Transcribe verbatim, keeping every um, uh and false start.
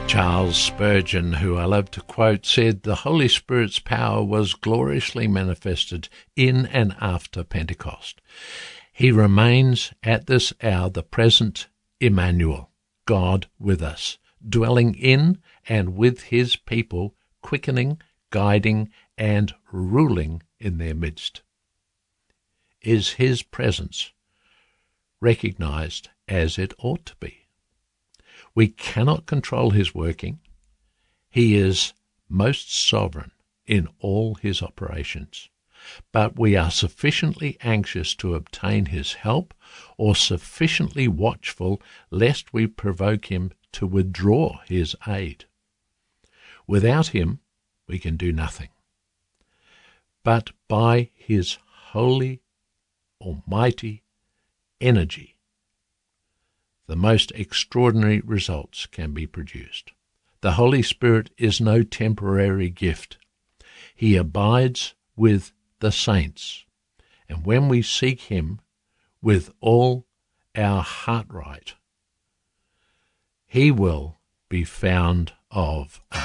Charles Spurgeon, who I love to quote, said the Holy Spirit's power was gloriously manifested in and after Pentecost. He remains at this hour the present Emmanuel, God with us, dwelling in and with his people, quickening, guiding, and ruling in their midst. Is his presence recognized as it ought to be? We cannot control his working. He is most sovereign in all his operations. But we are sufficiently anxious to obtain his help, or sufficiently watchful lest we provoke him to withdraw his aid. Without him we can do nothing. But by his holy, almighty energy, the most extraordinary results can be produced. The Holy Spirit is no temporary gift. He abides with the saints, and when we seek him with all our heart right, he will be found of us.